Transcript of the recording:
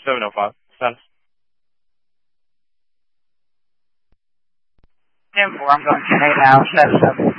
705. Status. 10-4, I'm going to 10-8 now. Status 7.